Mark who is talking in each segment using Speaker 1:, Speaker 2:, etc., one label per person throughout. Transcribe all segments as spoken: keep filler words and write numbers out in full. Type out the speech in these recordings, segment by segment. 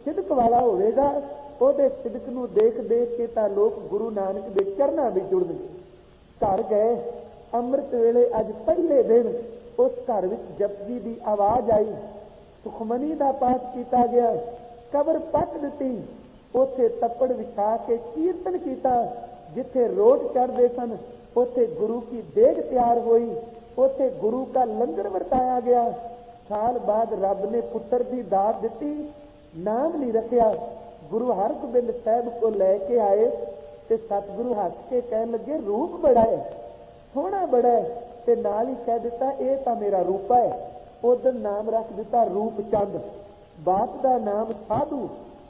Speaker 1: ਸਿਦਕ ਵਾਲਾ ਹੋਵੇਗਾ, ਉਹਦੇ ਸਿਦਕ ਨੂੰ ਦੇਖ ਦੇਖ ਕੇ ਤਾਂ ਲੋਕ ਗੁਰੂ ਨਾਨਕ ਦੇ ਚਰਨਾਂ ਵਿੱਚ ਜੁੜਨਗੇ। ਘਰ ਗਏ, ਅੰਮ੍ਰਿਤ ਵੇਲੇ ਅੱਜ ਪਹਿਲੇ ਦਿਨ ਉਸ ਘਰ ਵਿੱਚ ਜਪਜੀ ਦੀ ਆਵਾਜ਼ ਆਈ, ਸੁਖਮਨੀ ਦਾ ਪਾਠ ਕੀਤਾ ਗਿਆ, ਕਬਰ ਪੱਟ ਦਿੱਤੀ, ਉੱਥੇ ਤੱਪੜ ਵਿਛਾ ਕੇ ਕੀਰਤਨ ਕੀਤਾ। ਜਿੱਥੇ ਰੋਟ ਚੜ੍ਹਦੇ ਸਨ ਉੱਥੇ ਗੁਰੂ ਕੀ ਦੇਗ ਤਿਆਰ ਹੋਈ, ਉੱਥੇ ਗੁਰੂ का ਲੰਗਰ ਵਰਤਾਇਆ ਗਿਆ। ਸਾਲ ਬਾਅਦ ਰੱਬ ਨੇ ਪੁੱਤਰ ਦੀ ਦਾਤ ਦਿੱਤੀ, ਨਾਮ ਨਹੀਂ ਰੱਖਿਆ। ਗੁਰੂ ਹਰਗੋਬਿੰਦ ਸਾਹਿਬ ਕੋ ਲੈ ਕੇ ਆਏ ਤੇ ਸਤਿਗੁਰੂ ਹੱਸ ਕੇ ਕਹਿਣ ਲੱਗੇ, ਰੂਪ ਬੜਾ ਹੈ, ਸੋਹਣਾ ਬੜਾ ਹੈ, ਤੇ ਨਾਲ ਹੀ ਕਹਿ ਦਿੱਤਾ ਇਹ ਤਾਂ ਮੇਰਾ ਰੂਪਾ ਹੈ। ਉਦੋਂ ਨਾਮ ਰੱਖ ਦਿੱਤਾ ਰੂਪ ਚੰਦ। ਬਾਪ ਦਾ ਨਾਮ ਸਾਧੂ,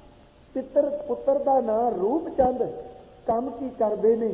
Speaker 1: ਪਿੱਤਰ ਪੁੱਤਰ ਦਾ ਨਾਮ ਰੂਪ ਚੰਦ। ਕੰਮ ਕੀ ਕਰਦੇ ਨੇ?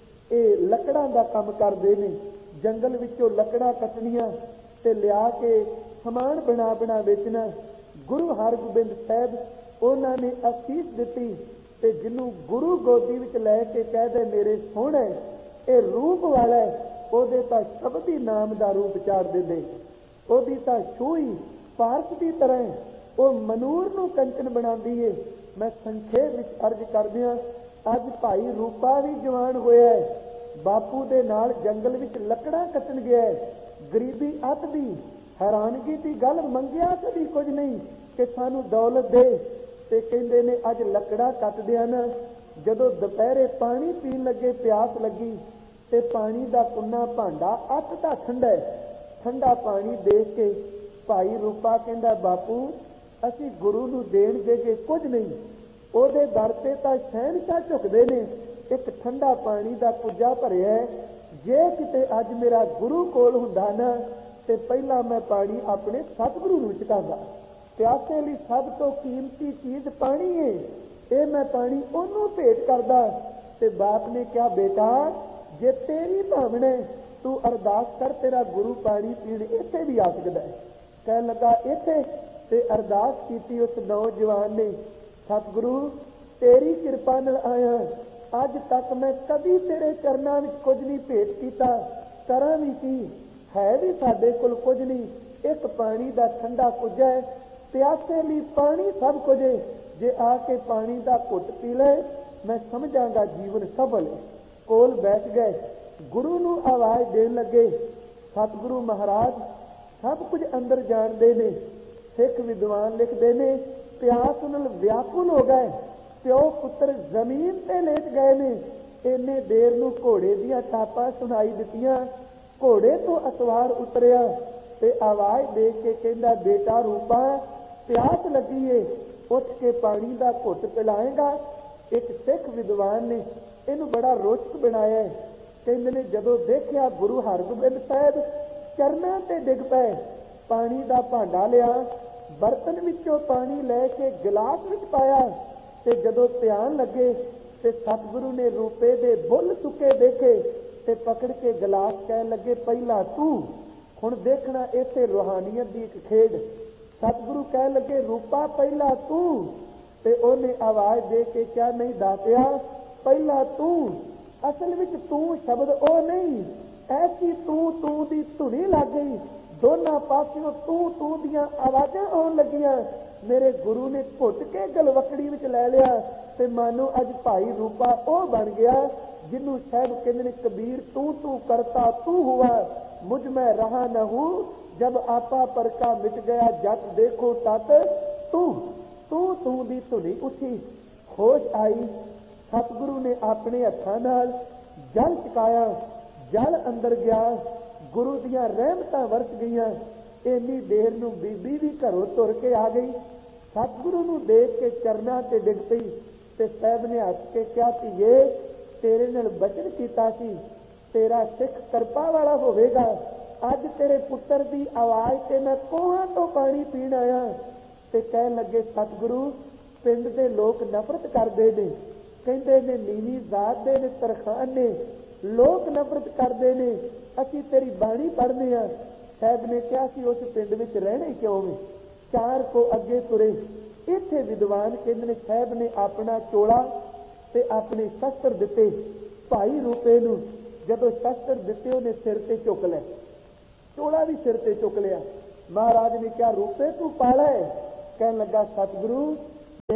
Speaker 1: ਇਹ ਲੱਕੜਾਂ ਦਾ ਕੰਮ ਕਰਦੇ ਨੇ। ਜੰਗਲ ਵਿੱਚੋਂ ਲੱਕੜਾਂ ਕੱਟਣੀਆਂ ਤੇ ਲਿਆ ਕੇ ਸਮਾਨ ਬਣਾ ਬਣਾ ਵੇਚਣਾ। ਗੁਰੂ ਹਰਗੋਬਿੰਦ ਸਾਹਿਬ ਉਹਨਾਂ ਨੇ ਅਸੀਸ ਦਿੱਤੀ, ਤੇ ਜਿਹਨੂੰ ਗੁਰੂ ਗੋਦੀ ਵਿੱਚ ਲੈ ਕੇ ਕਹਦੇ ਮੇਰੇ ਸੋਹਣੇ ਇਹ ਰੂਪ ਵਾਲਾ, ਉਹਦੇ ਤਾਂ ਸ਼ਬਦ ਹੀ ਨਾਮ ਦਾ ਰੂਪ ਚਾੜ ਦਿੰਦੇ। ਉਹਦੀ ਤਾਂ ਛੂਈ ਪਾਰਸ ਦੀ ਤਰ੍ਹਾਂ ਉਹ ਮਨੂਰ ਨੂੰ ਕੰਚਨ ਬਣਾਉਂਦੀ ਏ। ਮੈਂ ਸੰਖੇਪ ਵਿੱਚ ਅਰਜ਼ ਕਰਦਿਆਂ, ਅੱਜ ਭਾਈ ਰੂਪਾ ਵੀ ਜਵਾਨ ਹੋਇਆ ਹੈ, ਬਾਪੂ ਦੇ ਨਾਲ ਜੰਗਲ ਵਿੱਚ ਲੱਕੜਾਂ ਕੱਟਣ ਗਿਆ। ਗਰੀਬੀ ਅੱਤ ਦੀ, ਹੈਰਾਨਗੀ ਦੀ ਗੱਲ, ਮੰਗਿਆ ਕਦੀ ਕੁਝ ਨਹੀਂ ਕਿ ਸਾਨੂੰ ਦੌਲਤ ਦੇ, ਤੇ ਕਹਿੰਦੇ ਨੇ ਅੱਜ ਲੱਕੜਾਂ ਕੱਟਦਿਆਂ ਨਾ, ਜਦੋਂ ਦੁਪਹਿਰੇ ਪਾਣੀ ਪੀਣ ਲੱਗੇ, ਪਿਆਸ ਲੱਗੀ, ਤੇ ਪਾਣੀ ਦਾ ਕੁੰਨਾ ਭਾਂਡਾ ਅੱਤ ਦਾ ਠੰਡਾ, ਠੰਡਾ ਪਾਣੀ ਦੇਖ ਕੇ ਭਾਈ ਰੂਪਾ ਕਹਿੰਦਾ, ਬਾਪੂ ਅਸੀਂ ਗੁਰੂ ਨੂੰ ਦੇਣ ਦੇਗੇ ਕੁਝ ਨਹੀਂ, ਉਹਦੇ ਦਰ ਤੇ ਤਾਂ ਸ਼ਹਿਨਸ਼ਾਹ ਝੁਕਦੇ ਨੇ, ਇੱਕ ਠੰਡਾ ਪਾਣੀ ਦਾ ਕੁੱਜਾ ਭਰਿਆ, ਜੇ ਕਿਤੇ ਅੱਜ ਮੇਰਾ ਗੁਰੂ ਕੋਲ ਹੁੰਦਾ ਨਾ ਤੇ ਪਹਿਲਾਂ ਮੈਂ ਪਾਣੀ ਆਪਣੇ ਸਤਿਗੁਰੂ ਨੂੰ ਚੁਕਾਉਂਦਾ। ਪਿਆਸੇ ਲਈ ਸਭ ਤੋਂ ਕੀਮਤੀ ਚੀਜ਼ ਪਾਣੀ ਹੈ, ਇਹ ਮੈਂ ਪਾਣੀ ਉਹਨੂੰ ਭੇਟ ਕਰਦਾ। ਤੇ ਬਾਪ ਨੇ ਕਿਹਾ, ਬੇਟਾ ਜੇ ਤੇਰੀ ਭਾਵਨਾ ਤੂੰ ਅਰਦਾਸ ਕਰ, ਤੇਰਾ ਗੁਰੂ ਪਾਣੀ ਪੀਣ ਇੱਥੇ ਵੀ ਆ ਸਕਦਾ ਹੈ। ਕਹਿਣ ਲੱਗਾ ਇੱਥੇ, ਤੇ ਅਰਦਾਸ ਕੀਤੀ ਉਸ ਨੌਜਵਾਨ ਨੇ, ਸਤਿਗੁਰੂ ਤੇਰੀ ਕਿਰਪਾ ਨਾਲ ਆਇਆ, ਅੱਜ ਤੱਕ ਮੈਂ ਕਦੀ ਤੇਰੇ ਚਰਨਾਂ ਵਿੱਚ ਕੁਝ ਨਹੀਂ ਭੇਟ ਕੀਤਾ, ਕਰਾਂ ਵੀ ਕੀ, ਹੈ ਵੀ ਸਾਡੇ ਕੋਲ ਕੁਝ ਨਹੀਂ, ਇੱਕ ਪਾਣੀ ਦਾ ਠੰਡਾ ਕੁੱਜਾ ਹੈ, ਪਿਆਸੇ ਲਈ ਪਾਣੀ ਸਭ ਕੁਝ ਹੈ, ਜੇ ਆ ਕੇ ਪਾਣੀ ਦਾ ਘੁੱਟ ਪੀ ਲੈ ਮੈਂ ਸਮਝਾਂਗਾ ਜੀਵਨ ਸਫਲ ਹੈ। ਕੋਲ ਬੈਠ ਗਏ, ਗੁਰੂ ਨੂੰ ਆਵਾਜ਼ ਦੇਣ ਲੱਗੇ। ਸਤਿਗੁਰੂ ਮਹਾਰਾਜ ਸਭ ਕੁਝ ਅੰਦਰ ਜਾਣਦੇ ਨੇ। ਸਿੱਖ ਵਿਦਵਾਨ ਲਿਖਦੇ ਨੇ, ਪਿਆਸ ਨਾਲ ਵਿਆਕੁਲ ਹੋ ਗਏ, ਪਿਓ ਪੁੱਤਰ ਜ਼ਮੀਨ ਤੇ ਲੇਟ ਗਏ ਨੇ। ਇੰਨੇ ਦੇਰ ਨੂੰ ਘੋੜੇ ਦੀਆਂ ਟਾਪਾਂ ਸੁਣਾਈ ਦਿੱਤੀਆਂ, ਘੋੜੇ ਤੋਂ ਅਸਵਾਰ ਉਤਰਿਆ ਤੇ ਆਵਾਜ਼ ਦੇ ਕੇ ਕਹਿੰਦਾ, ਬੇਟਾ ਰੂਪਾ ਪਿਆਸ ਲੱਗੀ ਏ, ਉੱਠ ਕੇ ਪਾਣੀ ਦਾ ਘੁੱਟ ਪਿਲਾਏਗਾ। ਇੱਕ ਸਿੱਖ ਵਿਦਵਾਨ ਨੇ ਇਹਨੂੰ ਬੜਾ ਰੋਚਕ ਬਣਾਇਆ। ਕਹਿੰਦੇ ਨੇ ਜਦੋਂ ਦੇਖਿਆ ਗੁਰੂ ਹਰਗੋਬਿੰਦ ਸਾਹਿਬ ਚਰਨਾਂ ਤੇ ਡਿੱਗ ਪਏ, ਪਾਣੀ ਦਾ ਭਾਂਡਾ ਲਿਆ, ਬਰਤਨ ਵਿੱਚੋਂ ਪਾਣੀ ਲੈ ਕੇ ਗਿਲਾਸ ਵਿੱਚ ਪਾਇਆ, ਤੇ ਜਦੋਂ ਧਿਆਨ ਲੱਗੇ ਤੇ ਸਤਿਗੁਰੂ ਨੇ ਰੂਪੇ ਦੇ ਬੁੱਲ ਚੁੱਕੇ ਦੇਖੇ ਤੇ ਪਕੜ ਕੇ ਗਿਲਾਸ ਕਹਿਣ ਲੱਗੇ, ਪਹਿਲਾਂ ਤੂੰ। ਹੁਣ ਦੇਖਣਾ ਇੱਥੇ ਰੂਹਾਨੀਅਤ ਦੀ ਇੱਕ ਖੇਡ। ਸਤਿਗੁਰੂ ਕਹਿਣ ਲੱਗੇ, ਰੂਪਾ ਪਹਿਲਾਂ ਤੂੰ, ਤੇ ਉਹਨੇ ਆਵਾਜ਼ ਦੇ ਕੇ ਕਿਹਾ, ਨਹੀਂ ਦਾਤਿਆ ਪਹਿਲਾਂ ਤੂੰ। ਅਸਲ ਵਿੱਚ ਤੂੰ ਸ਼ਬਦ ਉਹ ਨਹੀਂ, ਐਸੀ ਤੂੰ ਤੂੰ ਦੀ ਧੁਨੀ ਲੱਗ ਗਈ, ਦੋਨਾਂ ਪਾਸਿਓਂ ਤੂੰ ਤੂੰ ਦੀਆਂ ਆਵਾਜ਼ਾਂ ਆਉਣ ਲੱਗੀਆਂ। ਮੇਰੇ ਗੁਰੂ ਨੇ ਘੁੱਟ ਕੇ ਗਲਵਕੜੀ ਵਿੱਚ ਲੈ ਲਿਆ, ਤੇ ਮਾਨੋ ਅੱਜ ਭਾਈ ਰੂਪਾ ਉਹ ਬਣ ਗਿਆ ਜਿਹਨੂੰ ਸਾਹਿਬ ਕਹਿੰਦੇ ਨੇ, ਕਬੀਰ ਤੂੰ ਤੂੰ ਕਰਤਾ ਤੂੰ ਹੁਆ, ਮੁਝ ਮੈਂ ਰਹਾ न हूँ, जब आपा पर का मिट गया जट देखो तत तू। ਤੂੰ ਤੂੰ ਦੀ ਧੁਨੀ ਉੱਠੀ, ਖੋਜ ਆਈ। ਸਤਿਗੁਰੂ ਨੇ ਆਪਣੇ ਹੱਥਾਂ ਨਾਲ ਜਲ ਚਕਾਇਆ, ਜਲ ਅੰਦਰ ਗਿਆ, ਗੁਰੂ ਦੀਆਂ ਰਹਿਮਤਾਂ ਵਰਸ ਗਈਆਂ। ਇੰਨੀ ਦੇਰ ਨੂੰ ਬੀਬੀ ਵੀ ਘਰੋਂ ਤੁਰ ਕੇ ਆ ਗਈ, ਸਤਿਗੁਰੂ ਨੂੰ ਦੇਖ ਕੇ ਚਰਨਾਂ ਤੇ ਡਿੱਗ ਪਈ, ਤੇ ਸਾਹਿਬ ਨੇ ਹੱਸ ਕੇ ਕਿਹਾ, ਧੀਏ ਤੇਰੇ ਨਾਲ ਬਚਨ ਕੀਤਾ ਸੀ, ਤੇਰਾ ਸਿੱਖ ਕਿਰਪਾ ਵਾਲਾ ਹੋਵੇਗਾ। ਅੱਜ ਤੇਰੇ ਪੁੱਤਰ ਦੀ ਆਵਾਜ਼ ਤੇ ਮੈਂ ਕੋਹਾਂ ਤੋਂ ਪਾਣੀ ਪੀਣ ਆਇਆ। ਤੇ ਕਹਿਣ ਲੱਗੇ, ਸਤਿਗੁਰੂ ਪਿੰਡ ਦੇ ਲੋਕ ਨਫ਼ਰਤ ਕਰਦੇ ਨੇ, ਕਹਿੰਦੇ ਨੇ ਨੀਵੀਂ ਜ਼ਾਤ ਦੇ ਨੇ, ਤਰਖਾਨ ਨੇ, ਲੋਕ ਨਫ਼ਰਤ ਕਰਦੇ ਨੇ, ਅਸੀਂ ਤੇਰੀ ਬਾਣੀ ਪੜ੍ਹਦੇ ਹਾਂ। ਸਾਹਿਬ ਨੇ ਕਿਹਾ ਸੀ ਉਸ ਪਿੰਡ ਵਿੱਚ ਰਹਿਣੇ ਕਿਉਂ ਵੇ? ਚਾਰ ਕੋ ਅੱਗੇ ਤੁਰੇ। ਇੱਥੇ ਵਿਦਵਾਨ ਕਹਿੰਦੇ ਨੇ ਸਾਹਿਬ ਨੇ ਆਪਣਾ ਚੋਲਾ ਤੇ ਆਪਣੇ ਸ਼ਸਤਰ ਦਿੱਤੇ ਭਾਈ ਰੂਪੇ ਨੂੰ। ਜਦੋਂ ਸ਼ਸਤਰ ਦਿੱਤੇ ਉਹਨੇ ਸਿਰ ਤੇ ਚੁੱਕ ਲਿਆ, ਚੋਲਾ ਵੀ ਸਿਰ ਤੇ ਚੁੱਕ ਲਿਆ। ਮਹਾਰਾਜ ਨੇ ਕਿਹਾ, ਰੂਪੇ ਤੂੰ ਪਾਲਾ ਹੈ? ਕਹਿਣ ਲੱਗਾ, ਸਤਿਗੁਰੂ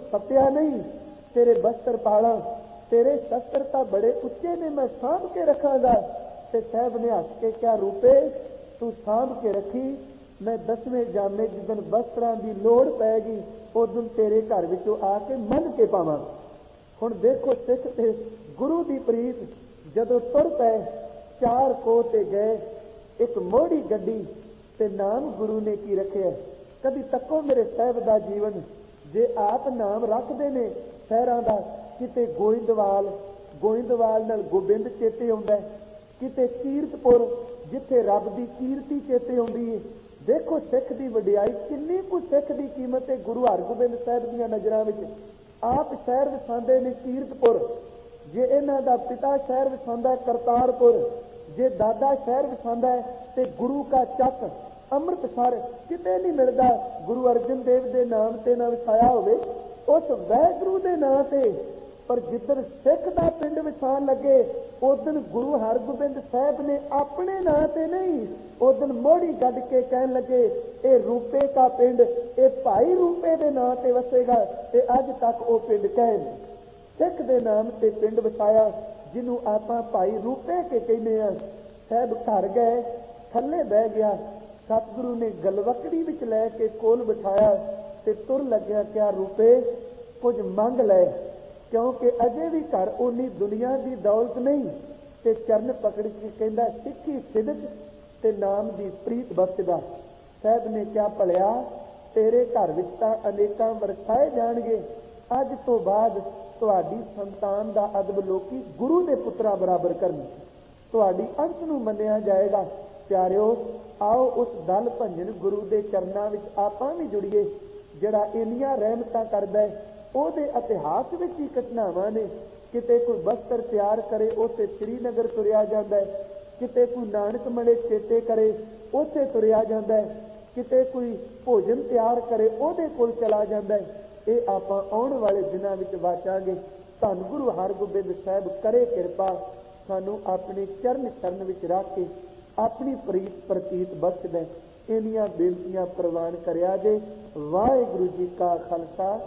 Speaker 1: सत्या नहीं, तेरे बस्तर पाला, तेरे शस्त्र तो बड़े उच्चे ने, मैं सांभ के रखांगा। ते साहब ने हस के क्या रूपे तू सांभ के रखी, मैं दसवें जामे जिदन वस्त्रां दी लोड़ पैगी उदन तेरे घर विचों आके मन के पावां। हुण देखो सिख ते गुरु दी प्रीत जदों तुर पै चार कोह ते गए, एक मोड़ी गड्डी ते नाम गुरु ने की रखिया। कभी तको मेरे साहब दा जीवन, जे आप नाम रखदे ने शहरां दा, किते गोइंदवाल, गोइंदवाल नाल गोबिंद चेते आउंदा है, किते कीरतपुर जिथे रब दी कीर्ति चेते आउंदी है। देखो सिख दी वडियाई किन्नी कुछ, सिख दी कीमत है गुरु हरगोबिंद साहब दीआं नज़रां विच। आप शहर वसांदे ने कीरतपुर, जे इन्हां दा पिता शहर वसांदा करतारपुर, जे दादा शहर वसांदा है ते गुरु का चक अमृतसर किते नहीं मिलता गुरु अर्जन देव दे नाम ते ना वसाया होवे, उस वाहिगुरू दे नाम ते। पर जिधर सिख दा पिंड वसान लगे उदन गुरु हरगोबिंद साहब ने अपने नाम ते नहीं, उदन मोड़ी गड्ड के कहन लगे ए रूपे का पिंड, ए भाई रूपे दे नाम ते वसेगा। ते अज तक वो पिंड कहन सिख दे नाम ते पिंड वसाया, जिन्हों आपां भाई रूपे के कहने आ। साहब घर गए, थल्ले बह गया, सतगुरु ने गलवकड़ी विच लैके कोल बिठाया ते तुर लग्या क्या रूपे कुछ मंग लै, क्योंकि अजे भी घर उन्नी दुनिया की दौलत नहीं। ते चरण पकड़ के कहंदा सिੱਖੀ सिदक ते नाम की प्रीत बख्शदा। साहब ने क्या भलिया तेरे घर विच तां अनेकां वरसाए जाणगे, अज तो बाद तुहाडी संतान दा अदब लोकी गुरु दे पुत्रा बराबर करन, तुहाडी अंश नूं मन्निया जाएगा। प्यारिओ आओ उस दल भंजन गुरु दे चरनां विच आपां भी जुड़िए, जिहड़ा इन्नियां रहमतां करदा है। ਉਹਦੇ इतिहास ਵਿੱਚ ਹੀ ਘਟਨਾਵਾਂ ਨੇ, ਕਿਤੇ ਕੋਈ ਬਸਤਰ ਤਿਆਰ ਕਰੇ ਉੱਥੇ ਸ੍ਰੀਨਗਰ ਤੁਰਿਆ ਜਾਂਦਾ ਹੈ, ਕਿਤੇ ਕੋਈ ਨਾਨਕ ਮੜੇ ਚੇਤੇ ਕਰੇ ਉੱਥੇ ਤੁਰਿਆ ਜਾਂਦਾ ਹੈ, ਕਿਤੇ ਕੋਈ ਭੋਜਨ ਤਿਆਰ ਕਰੇ ਉਹਦੇ ਕੋਲ ਚਲਾ ਜਾਂਦਾ ਹੈ। ਇਹ ਆਪਾਂ ਆਉਣ ਵਾਲੇ ਦਿਨਾਂ ਵਿੱਚ ਵਾਚਾਂਗੇ। ਧੰਨ ਗੁਰੂ ਹਰਗੋਬਿੰਦ ਸਾਹਿਬ ਕਰੇ ਕਿਰਪਾ, ਸਾਨੂੰ ਆਪਣੇ ਚਰਨ ਚਰਨ ਵਿੱਚ ਰੱਖ ਕੇ ਆਪਣੀ ਪ੍ਰੀਤ ਪ੍ਰਤੀਤ ਬਖਸ਼ਦਾ। ਇੰਨੀਆਂ ਬੇਨਤੀਆਂ ਪ੍ਰਵਾਨ ਕਰਿਆ ਜੇ। ਵਾਹਿਗੁਰੂ ਜੀ ਕਾ ਖਾਲਸਾ।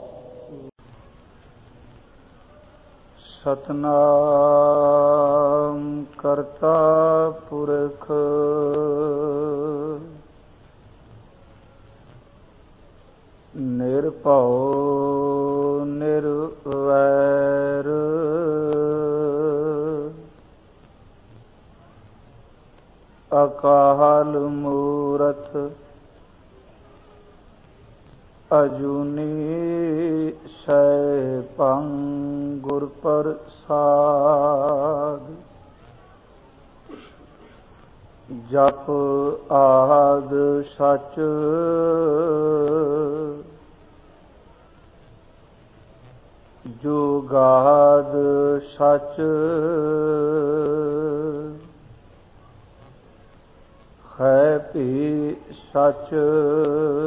Speaker 2: ਸਤਨਾਮ ਕਰਤਾ ਪੁਰਖ ਨਿਰਭਉ ਨਿਰਵੈਰ ਅਕਾਲ ਮੂਰਤ ਅਜੂਨੀ ਸੈਭੰ ਗੁਰ ਪ੍ਰਸਾਦ। ਜਪ ਆਦ ਸਚ ਜੁਗਾਦ ਸਚ ਹੈ ਭੀ ਸਚ